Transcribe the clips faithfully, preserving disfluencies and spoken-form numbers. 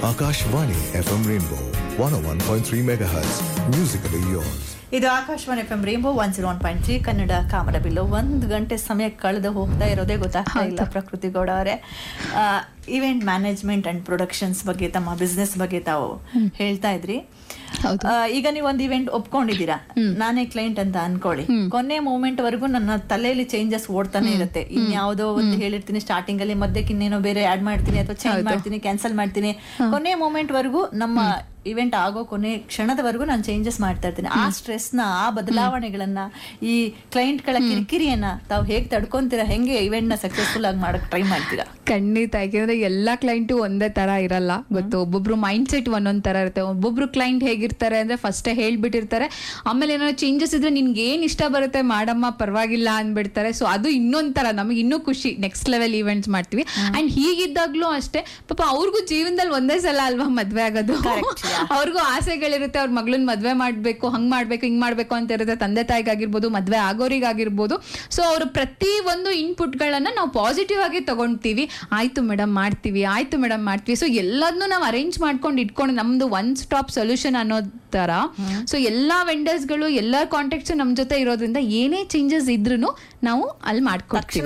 Akashvani F M Rainbow one oh one point three megahertz. Musically yours. ಇದು Akashvani F M rainbow one zero one point three Kannada ಕಾಮನಬಿಲ್ಲು. ಒಂದು ಗಂಟೆ ಸಮಯ ಕಳೆದು ಹೋಗ್ತಾ ಇರೋದೇ ಗೊತ್ತಾಗ್ತಾ ಇಲ್ಲ ಪ್ರಕೃತಿ ಗೌಡ ಅವರೇ. ಇವೆಂಟ್ ಮ್ಯಾನೇಜ್ಮೆಂಟ್ ಅಂಡ್ ಪ್ರೊಡಕ್ಷನ್ಸ್ ಬಗ್ಗೆ, ತಮ್ಮ ಬಿಸ್ನೆಸ್ ಬಗ್ಗೆ ತಾವು ಹೇಳ್ತಾ ಇದ್ರಿ. ಈಗ ನೀವು ಒಂದು ಇವೆಂಟ್ ಒಪ್ಕೊಂಡಿದ್ದೀರಾ, ನಾನೇ ಕ್ಲೈಂಟ್ ಅಂತ ಅನ್ಕೊಳ್ಳಿ. ಕೊನೆ ಮೂಮೆಂಟ್ ವರೆಗೂ ನನ್ನ ತಲೆಯಲ್ಲಿ ಚೇಂಜಸ್ ಓಡ್ತಾನೆ ಇರುತ್ತೆ. ಇನ್ಯಾವುದೋ ಒಂದು ಹೇಳಿರ್ತೀನಿ ಸ್ಟಾರ್ಟಿಂಗ್ ಅಲ್ಲಿ, ಮಧ್ಯಕ್ಕೆ ಇನ್ನೇನೋ ಬೇರೆ ಆಡ್ ಮಾಡ್ತೀನಿ ಅಥವಾ ಚೇಂಜ್ ಮಾಡ್ತೀನಿ, ಕ್ಯಾನ್ಸಲ್ ಮಾಡ್ತೀನಿ. ಕೊನೆ ಮೂಮೆಂಟ್ ವರೆಗೂ ನಮ್ಮ ಇವೆಂಟ್ ಆಗೋ ಕೊನೆ ಕ್ಷಣದವರೆಗೂ ನಾನು ಚೇಂಜಸ್ ಮಾಡ್ತಾ ಇರ್ತೀನಿ. ಆ ಸ್ಟ್ರೆಸ್ ನ, ಆ ಬದಲಾವಣೆಗಳನ್ನ, ಈ ಕ್ಲೈಂಟ್ ಗಳ ಕಿರಿಕಿರಿಯನ್ನ ತಾವು ಹೇಗೆ ತಡ್ಕೊಂತೀರಾ? ಹೆಂಗೆ ಇವೆಂಟ್ ನ ಸಕ್ಸಸ್ಫುಲ್ ಆಗಿ ಮಾಡಕ್ ಟ್ರೈ ಮಾಡ್ತೀರಾ? ಖಂಡಿತ. ಯಾಕೆಂದ್ರೆ ಎಲ್ಲಾ ಕ್ಲೈಂಟು ಒಂದೇ ತರ ಇರಲ್ಲ, ಗೊತ್ತು. ಒಬ್ಬೊಬ್ರು ಮೈಂಡ್ ಸೆಟ್ ಒಂದೊಂದ್ ತರ ಇರುತ್ತೆ. ಒಬ್ಬೊಬ್ರು ಕ್ಲೈಂಟ್ ಹೇಗಿರ್ತಾರೆ ಅಂದ್ರೆ ಫಸ್ಟ್ ಹೇಳ್ಬಿಟ್ಟಿರ್ತಾರೆ, ಆಮೇಲೆ ಏನಾದ್ರು ಚೇಂಜಸ್ ಇದ್ರೆ ನಿನ್ಗೆ ಏನ್ ಇಷ್ಟ ಬರುತ್ತೆ ಮಾಡಮ್ಮ ಪರವಾಗಿಲ್ಲ ಅಂದ್ಬಿಡ್ತಾರೆ. ಸೊ ಅದು ಇನ್ನೊಂದ್ ತರ ನಮಗೆ ಇನ್ನೂ ಖುಷಿ, ನೆಕ್ಸ್ಟ್ ಲೆವೆಲ್ ಇವೆಂಟ್ಸ್ ಮಾಡ್ತೀವಿ. ಅಂಡ್ ಹೀಗಿದ್ದಾಗ್ಲೂ ಅಷ್ಟೇ ಪಾಪ ಅವ್ರಿಗೂ ಜೀವನದಲ್ಲಿ ಒಂದೇ ಸಲ ಅಲ್ವಾ ಮದ್ವೆ ಆಗೋದು. ಅವ್ರಿಗೂ ಆಸೆಗಳಿರುತ್ತೆ, ಅವ್ರ ಮಗಳನ್ನ ಮದ್ವೆ ಮಾಡ್ಬೇಕು, ಹಂಗ್ ಮಾಡ್ಬೇಕು, ಹಿಂಗ್ ಮಾಡ್ಬೇಕು ಅಂತ ಇರುತ್ತೆ. ತಂದೆ ತಾಯಿಗಾಗಿರ್ಬೋದು, ಮದ್ವೆ ಆಗೋರಿಗಾಗಿರ್ಬೋದು. ಸೊ ಅವ್ರ ಪ್ರತಿ ಒಂದು ಇನ್ಪುಟ್ ಗಳನ್ನ ನಾವು ಪಾಸಿಟಿವ್ ಆಗಿ ತಗೊಂತೀವಿ. ಆಯ್ತು ಮೇಡಮ್ ಮಾಡ್ತೀವಿ, ಆಯ್ತು ಮೇಡಮ್ ಮಾಡ್ತೀವಿ. ಸೊ ಎಲ್ಲದನ್ನೂ ನಾವು ಅರೇಂಜ್ ಮಾಡ್ಕೊಂಡು ಇಟ್ಕೊಂಡು ನಮ್ದು ಒನ್ ಸ್ಟಾಪ್ ಸೊಲ್ಯೂಷನ್ ಅನ್ನೋ ತರ. ಸೊ ಎಲ್ಲಾ ವೆಂಡರ್ಸ್ ಗಳು, ಎಲ್ಲಾ ಕಾಂಟ್ಯಾಕ್ಟ್ಸ್ ನಮ್ ಜೊತೆ ಇರೋದ್ರಿಂದ ಏನೇ ಚೇಂಜಸ್ ಇದ್ರೂ ನಾವು ಅಲ್ಲಿ ಮಾಡ್ಕೊಡ್ತೀವಿ.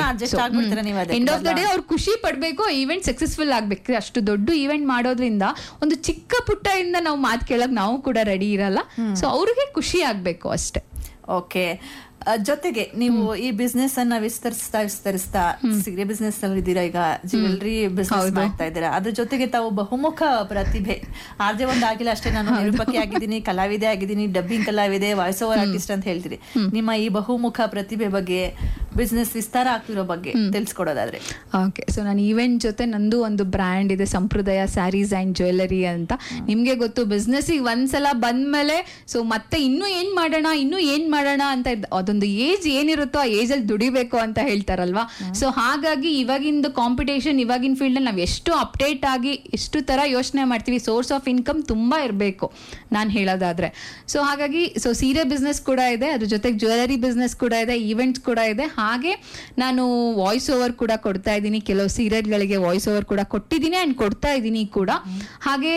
ಎಂಡ್ ಆಫ್ ದ ಡೇ ಅವ್ರು ಖುಷಿ ಪಡ್ಬೇಕು, ಈವೆಂಟ್ ಸಕ್ಸಸ್ಫುಲ್ ಆಗ್ಬೇಕು. ಅಷ್ಟು ದೊಡ್ಡ ಈವೆಂಟ್ ಮಾಡೋದ್ರಿಂದ ಒಂದು ಚಿಕ್ಕ ಪುಟ್ಟ ಇಂದ ನಾವು ಮಾತು ಕೇಳಕ್ ನಾವು ಕೂಡ ರೆಡಿ ಇರಲ್ಲ. ಸೊ ಅವ್ರಿಗೆ ಖುಷಿ ಆಗ್ಬೇಕು ಅಷ್ಟೇ. ಓಕೆ. ಜೊತೆಗೆ ನೀವು ಈ ಬಿಸ್ನೆಸ್ ಅನ್ನ ವಿಸ್ತರಿಸ್ತಾ ವಿಸ್ತರಿಸ್ತಾ ಸೀರೆ ಬಿಸ್ನೆಸ್ ಅಲ್ಲಿ ಇದ್ದೀರಾ, ಈಗ ಜ್ಯುವೆಲ್ರಿ ಬಿಸ್ನೆಸ್ ಮಾಡ್ತಾ ಇದ್ದೀರಾ. ಅದ್ರ ಜೊತೆಗೆ ತಾವು ಬಹುಮುಖ ಪ್ರತಿಭೆ. ಆರ್ಜೆ ಒಂದ್ ಆಗಿಲ್ಲ ಅಷ್ಟೇ, ನಾನು ನಿರೂಪಕಿ ಆಗಿದ್ದೀನಿ, ಕಲಾವಿದೆ ಆಗಿದ್ದೀನಿ, ಡಬ್ಬಿಂಗ್ ಕಲಾವಿದೆ, ವಾಯ್ಸ್ ಓವರ್ ಆರ್ಟಿಸ್ಟ್ ಅಂತ ಹೇಳ್ತೀರಿ. ನಿಮ್ಮ ಈ ಬಹುಮುಖ ಪ್ರತಿಭೆ ಬಗ್ಗೆ, ಬಿಸ್ನೆಸ್ ವಿಸ್ತಾರ ಆಗ್ತಿರೋ ಬಗ್ಗೆ ತಿಳಿಸ್ಕೊಡೋದಾದ್ರೆ. ಓಕೆ. ಸೊ ನಾನು ಈವೆಂಟ್ ಜೊತೆ ನಂದು ಒಂದು ಬ್ರ್ಯಾಂಡ್ ಇದೆ, ಸಂಪ್ರದಾಯ ಸ್ಯಾರೀಸ್ ಅಂಡ್ ಜ್ಯುವೆಲ್ಲರಿ ಅಂತ. ನಿಮ್ಗೆ ಗೊತ್ತು, ಬಿಸ್ನೆಸ್ ಈಗ ಒಂದ್ಸಲ ಬಂದ್ಮೇಲೆ ಸೊ ಮತ್ತೆ ಇನ್ನೂ ಏನ್ ಮಾಡೋಣ ಇನ್ನೂ ಏನ್ ಮಾಡೋಣ ಅಂತ ಅದೊಂದು ಏಜ್ ಏನಿರುತ್ತೋ ಆ ಏಜ್ ಅಲ್ಲಿ ದುಡಿಬೇಕು ಅಂತ ಹೇಳ್ತಾರಲ್ವಾ. ಸೊ ಹಾಗಾಗಿ ಇವಾಗಿಂದು ಕಾಂಪಿಟೇಷನ್, ಇವಾಗಿನ ಫೀಲ್ಡ್ ಅಲ್ಲಿ ನಾವು ಎಷ್ಟು ಅಪ್ಡೇಟ್ ಆಗಿ ಎಷ್ಟು ತರ ಯೋಚನೆ ಮಾಡ್ತೀವಿ. ಸೋರ್ಸ್ ಆಫ್ ಇನ್ಕಮ್ ತುಂಬಾ ಇರಬೇಕು ನಾನು ಹೇಳೋದಾದ್ರೆ. ಸೊ ಹಾಗಾಗಿ ಸೊ ಸೀರೆ ಬಿಸ್ನೆಸ್ ಕೂಡ ಇದೆ, ಅದ್ರ ಜೊತೆಗೆ ಜ್ಯುವೆಲರಿ ಬಿಸ್ನೆಸ್ ಕೂಡ ಇದೆ, ಈವೆಂಟ್ಸ್ ಕೂಡ ಇದೆ. ಹಾಗೆ ನಾನು ವಾಯ್ಸ್ ಓವರ್ ಕೂಡ ಕೊಡ್ತಾ ಇದ್ದೀನಿ, ಕೆಲವು ಸೀರಿಯಲ್ಗಳಿಗೆ ವಾಯ್ಸ್ ಓವರ್ ಕೂಡ ಕೊಟ್ಟಿದ್ದೀನಿ ಅಂಡ್ ಕೊಡ್ತಾ ಇದ್ದೀನಿ ಕೂಡ. ಹಾಗೆ